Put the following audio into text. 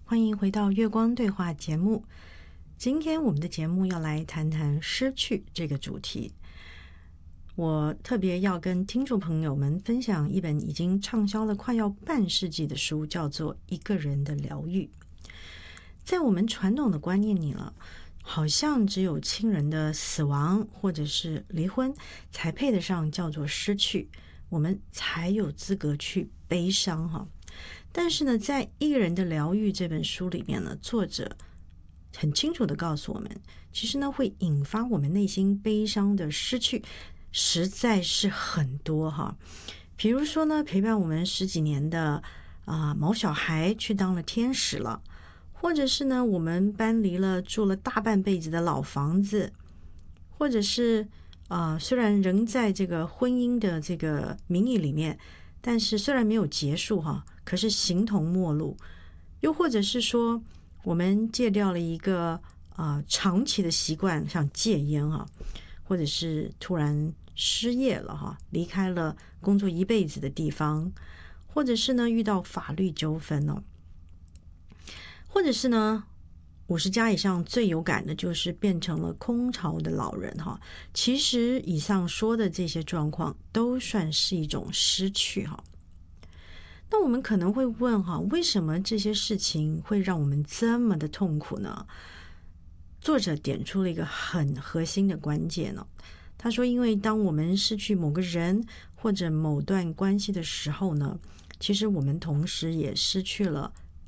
欢迎回到月光对话节目。今天我们的节目要来谈谈失去这个主题。我特别要跟听众朋友们分享一本已经畅销了快要半世纪的书，叫做《一个人的疗愈》。在我们传统的观念里了，好像只有亲人的死亡或者是离婚才配得上叫做失去，我们才有资格去悲伤哈。但是呢，在《一个人的疗愈》这本书里面呢，作者很清楚地告诉我们，其实呢，会引发我们内心悲伤的失去实在是很多哈。比如说呢，陪伴我们十几年的毛小孩去当了天使了，或者是呢，我们搬离了住了大半辈子的老房子，或者是虽然仍在这个婚姻的这个名义里面，但是虽然没有结束哈，可是形同陌路。又或者是说，我们戒掉了一个长期的习惯，像戒烟哈，或者是突然失业了哈，离开了工作一辈子的地方，或者是呢遇到法律纠纷哦，或者是呢50加以上最有感的就是变成了空巢的老人哈。其实以上说的这些状况都算是一种失去哈。那我们可能会问哈，为什么这些事情会让我们这么的痛苦呢？作者点出了一个很核心的关键呢。他说，因为当我们失去某个人或者某段关系的时候呢，其实我们同时也失去了